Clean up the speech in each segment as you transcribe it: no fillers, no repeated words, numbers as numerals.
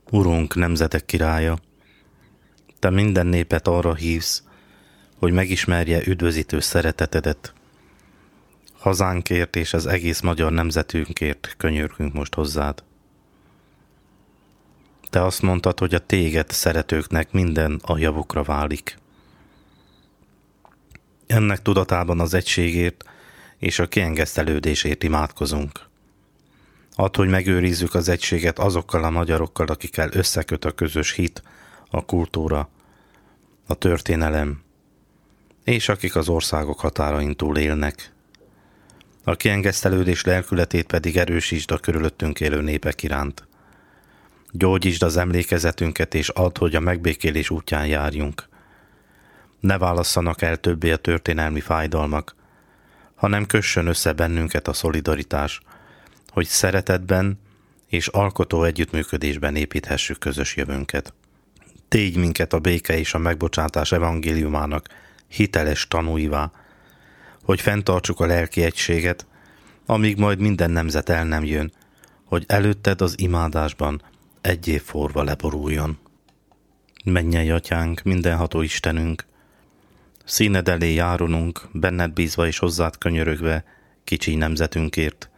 Urunk, nemzetek királya, te minden népet arra hívsz, hogy megismerje üdvözítő szeretetedet. Hazánkért és az egész magyar nemzetünkért könyörgünk most hozzád. Te azt mondtad, hogy a téged szeretőknek minden a javukra válik. Ennek tudatában az egységért és a kiengesztelődésért imádkozunk. Add, hogy megőrizzük az egységet azokkal a magyarokkal, akikkel összeköt a közös hit, a kultúra, a történelem, és akik az országok határain túl élnek. A kiengesztelődés lelkületét pedig erősítsd a körülöttünk élő népek iránt. Gyógyítsd az emlékezetünket, és add, hogy a megbékélés útján járjunk. Ne válasszanak el többé a történelmi fájdalmak, hanem kössön össze bennünket a szolidaritás, hogy szeretetben és alkotó együttműködésben építhessük közös jövőnket. Tégy minket a béke és a megbocsátás evangéliumának hiteles tanúivá, hogy fenntartsuk a lelki egységet, amíg majd minden nemzet el nem jön, hogy előtted az imádásban egy év forva leboruljon. Mennyei Atyánk, mindenható Istenünk, színed elé járulunk, benned bízva és hozzád könyörögve kicsi nemzetünkért.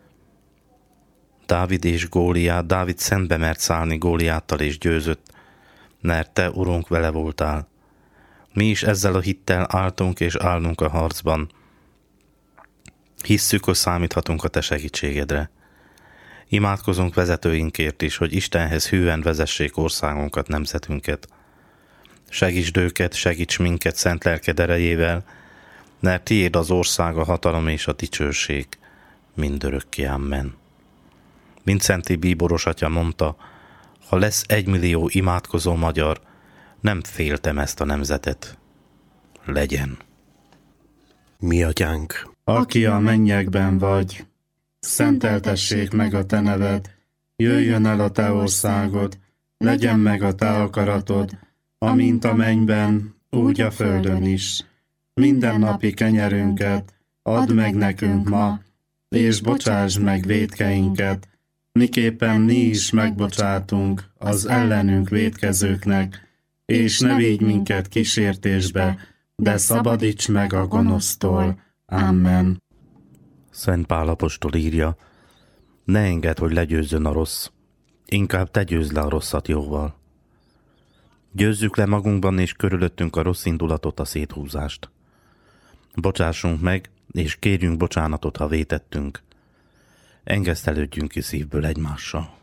Dávid szembe mert szállni Góliáttal és győzött, mert te, Urunk, vele voltál. Mi is ezzel a hittel álltunk és állunk a harcban. Hisszük, hogy számíthatunk a te segítségedre. Imádkozunk vezetőinkért is, hogy Istenhez hűen vezessék országunkat, nemzetünket. Segítsd őket, segíts minket szent lelked erejével, mert tiéd az ország, a hatalom és a dicsőség mindörökké. Amen. Vincenti bíboros atya mondta, ha lesz 1 millió imádkozó magyar, nem féltem ezt a nemzetet. Legyen. Mi atyánk, aki a mennyekben vagy, szenteltessék meg a te neved, jöjjön el a te országod, legyen meg a te akaratod, amint a mennyben, úgy a földön is. Mindennapi kenyerünket add meg nekünk ma, és bocsásd meg vétkeinket, miképpen mi is megbocsátunk az ellenünk vétkezőknek, és ne védj minket kísértésbe, de szabadíts meg a gonosztól. Amen. Szent Pál apostol írja, ne engedd, hogy legyőzzön a rossz, inkább te győzd le a rosszat jóval. Győzzük le magunkban és körülöttünk a rossz indulatot, a széthúzást. Bocsássunk meg, és kérjünk bocsánatot, ha vétettünk. Engesztelődjünk ki szívből egymással.